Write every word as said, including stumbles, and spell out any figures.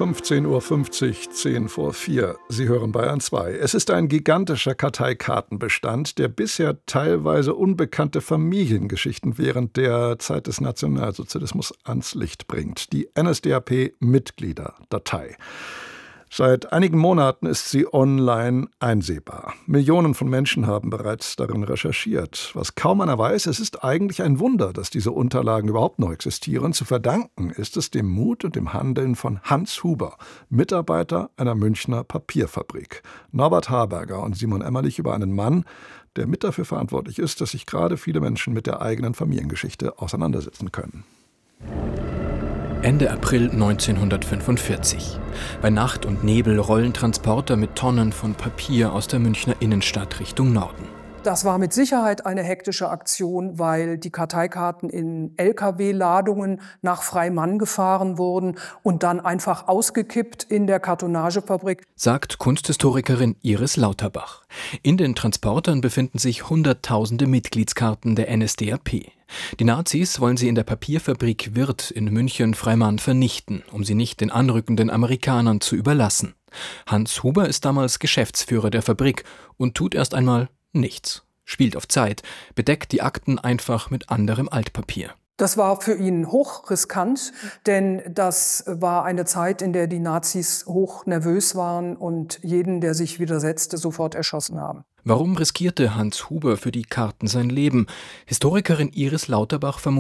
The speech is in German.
fünfzehn Uhr fünfzig, zehn vor vier. Sie hören Bayern zwei. Es ist ein gigantischer Karteikartenbestand, der bisher teilweise unbekannte Familiengeschichten während der Zeit des Nationalsozialismus ans Licht bringt. Die N S D A P-Mitgliederdatei. Seit einigen Monaten ist sie online einsehbar. Millionen von Menschen haben bereits darin recherchiert. Was kaum einer weiß, es ist eigentlich ein Wunder, dass diese Unterlagen überhaupt noch existieren. Zu verdanken ist es dem Mut und dem Handeln von Hans Huber, Mitarbeiter einer Münchner Papierfabrik. Norbert Harberger und Simon Emmerlich über einen Mann, der mit dafür verantwortlich ist, dass sich gerade viele Menschen mit der eigenen Familiengeschichte auseinandersetzen können. Ende April neunzehnhundertfünfundvierzig. Bei Nacht und Nebel rollen Transporter mit Tonnen von Papier aus der Münchner Innenstadt Richtung Norden. Das war mit Sicherheit eine hektische Aktion, weil die Karteikarten in L K W-Ladungen nach Freimann gefahren wurden und dann einfach ausgekippt in der Kartonagefabrik, sagt Kunsthistorikerin Iris Lauterbach. In den Transportern befinden sich Hunderttausende Mitgliedskarten der N S D A P. Die Nazis wollen sie in der Papierfabrik Wirth in München-Freimann vernichten, um sie nicht den anrückenden Amerikanern zu überlassen. Hans Huber ist damals Geschäftsführer der Fabrik und tut erst einmal nichts. Spielt auf Zeit, bedeckt die Akten einfach mit anderem Altpapier. Das war für ihn hochriskant, denn das war eine Zeit, in der die Nazis hoch nervös waren und jeden, der sich widersetzte, sofort erschossen haben. Warum riskierte Hans Huber für die Karten sein Leben? Historikerin Iris Lauterbach vermutet,